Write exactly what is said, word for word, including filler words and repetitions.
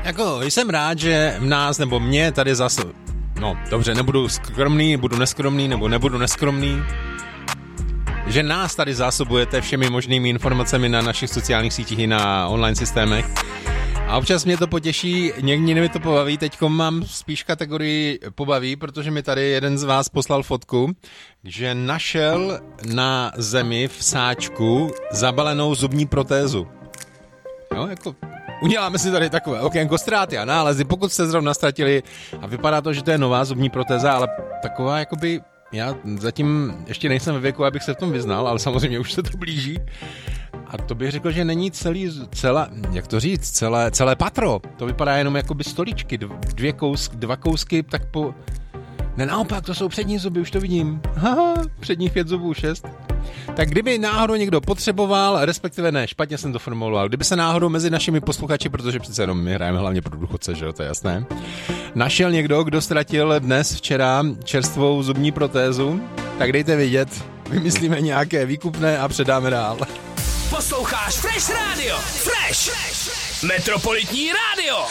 Jako jsem rád, že v nás, nebo mě tady zase, no dobře, nebudu skromný, budu neskromný, nebo nebudu neskromný, že nás tady zásobujete všemi možnými informacemi na našich sociálních sítích i na online systémech. A občas mě to potěší, někdy mi to pobaví, teďko mám spíš kategorii pobaví, protože mi tady jeden z vás poslal fotku, že našel na zemi v sáčku zabalenou zubní protézu. Jo, jako uděláme si tady takové okénko ztráty a nálezy, pokud jste zrovna ztratili a vypadá to, že to je nová zubní protéza, ale taková jakoby, já zatím ještě nejsem ve věku, abych se v tom vyznal, ale samozřejmě už se to blíží. A to bych řekl, že není celý, celá, jak to říct, celé, celé patro. To vypadá jenom jakoby stoličky, dvě kousky, dva kousky, tak po... Ne, naopak, to jsou přední zuby, už to vidím. Haha, předních pět zubů, šest. Tak kdyby náhodou někdo potřeboval, respektive ne, špatně jsem to formuloval, kdyby se náhodou mezi našimi posluchači, protože přece jenom my hrajeme hlavně pro důchodce, že jo, to je jasné, našel někdo, kdo ztratil dnes, včera čerstvou zubní protézu, tak dejte vědět, vymyslíme nějaké výkupné a předáme dál. Posloucháš Fresh Radio. Fresh. Metropolitní rádio.